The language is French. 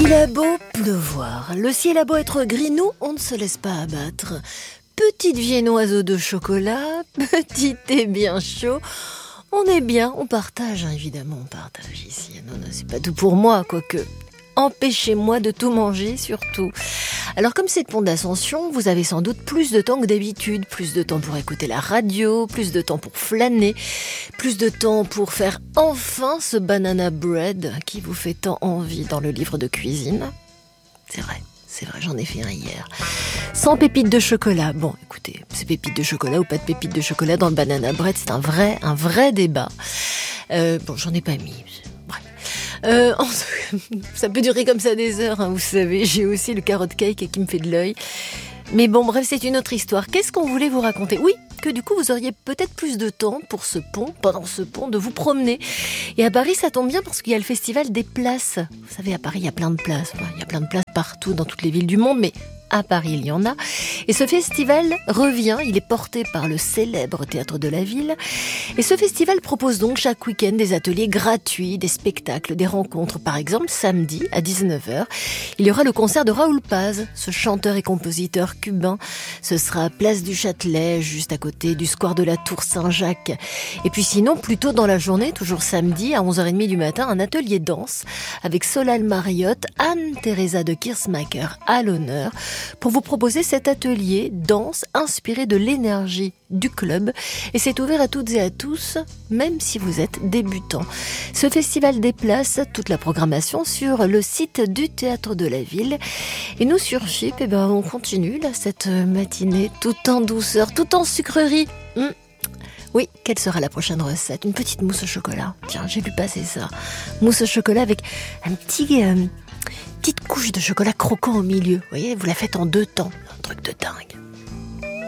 Il a beau pleuvoir, le ciel a beau être gris, nous, on ne se laisse pas abattre. Petite viennoiseau de chocolat, petit thé bien chaud. On est bien, on partage, hein, évidemment, on partage ici. Non, c'est pas tout pour moi, quoique. Empêchez-moi de tout manger, surtout. Alors, comme c'est le pont d'Ascension, vous avez sans doute plus de temps que d'habitude. Plus de temps pour écouter la radio, plus de temps pour flâner, plus de temps pour faire enfin ce banana bread qui vous fait tant envie dans le livre de cuisine. C'est vrai, j'en ai fait un hier. Sans pépites de chocolat. Bon, écoutez, c'est pépites de chocolat ou pas de pépites de chocolat dans le banana bread, c'est un vrai débat. Bon, j'en ai pas mis. Ça peut durer comme ça des heures, hein, vous savez. J'ai aussi le carrot cake qui me fait de l'œil. Mais bon, bref, c'est une autre histoire. Qu'est-ce qu'on voulait vous raconter ? Oui, que du coup, vous auriez peut-être plus de temps pour ce pont, pendant ce pont, de vous promener. Et à Paris, ça tombe bien parce qu'il y a le festival des places. Vous savez, à Paris, il y a plein de places. Enfin, il y a plein de places partout, dans toutes les villes du monde, mais à Paris, il y en a. Et ce festival revient, il est porté par le célèbre Théâtre de la Ville. Et ce festival propose donc chaque week-end des ateliers gratuits, des spectacles, des rencontres. Par exemple, samedi à 19h, il y aura le concert de Raoul Paz, ce chanteur et compositeur cubain. Ce sera à Place du Châtelet, juste à côté du square de la Tour Saint-Jacques. Et puis sinon, plus tôt dans la journée, toujours samedi, à 11h30 du matin, un atelier danse avec Solal Mariotte, Anne-Theresa de Kirsmacher à l'honneur, pour vous proposer cet atelier danse inspiré de l'énergie du club. Et c'est ouvert à toutes et à tous, même si vous êtes débutant. Ce festival déplace toute la programmation sur le site du Théâtre de la Ville. Et nous, sur Chyp, on continue là, cette matinée, tout en douceur, tout en sucrerie. Oui, quelle sera la prochaine recette ? Une petite mousse au chocolat. Tiens, j'ai vu passer ça. Mousse au chocolat avec un petite couche de chocolat croquant au milieu. Vous voyez, vous la faites en 2 temps. Un truc de dingue.